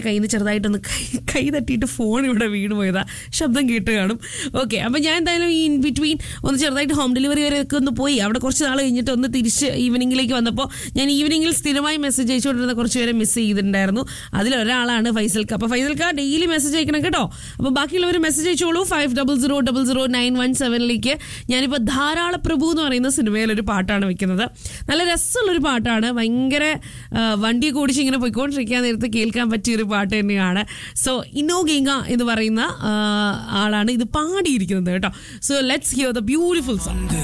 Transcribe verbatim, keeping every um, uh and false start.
കയ്യിൽ നിന്ന് ചെറുതായിട്ടൊന്ന് കൈ കൈ തട്ടിയിട്ട് ഫോൺ ഇവിടെ വീണ് പോയതാ, ശബ്ദം കേട്ട് കാണും. ഓക്കെ, അപ്പം ഞാൻ എന്തായാലും ഈ ഇൻ ബിറ്റ്വീൻ ഒന്ന് ചെറുതായിട്ട് ഹോം ഡെലിവറി വരെയൊക്കെ ഒന്ന് പോയി. അവിടെ കുറച്ച് നാൾ കഴിഞ്ഞിട്ട് ഒന്ന് തിരിച്ച് ഈവനിങ്ങിലേക്ക് വന്നപ്പോൾ ഞാൻ ഈവനിങ്ങിൽ സ്ഥിരമായി മെസ്സേജ് അയച്ചുകൊണ്ടിരുന്ന കുറച്ച് പേരെ മിസ് ചെയ്തിട്ടുണ്ടായിരുന്നു. അതിലൊരാളാണ് ഫൈസൽക്ക. അപ്പോൾ ഫൈസൽക്ക ഡെയിലി മെസ്സേജ് അയക്കണം കേട്ടോ. അപ്പോൾ ബാക്കിയുള്ളവർ മെസ്സേജ് അയച്ചോളൂ five double zero double zero nine one സെവനിലേക്ക്. ഞാനിപ്പോൾ ധാരാള പ്രഭു എന്ന് പറയുന്ന സിനിമയിലൊരു പാട്ടാണ് വെക്കുന്നത്. നല്ല രസമുള്ളൊരു പാട്ടാണ്, ഭയങ്കര വണ്ടിയൊക്കെ ഓടിച്ച് ഇങ്ങനെ പോയിക്കൊണ്ടിരിക്കാൻ നേരത്ത് കേൾക്കാൻ പറ്റിയൊരു പാട്ട് തന്നെയാണ്. സോ ഇനോ ഗീങ്ങ എന്ന് പറയുന്ന ആളാണ് ഇത് പാടിയിരിക്കുന്നത് കേട്ടോ. So let's here the beautiful song.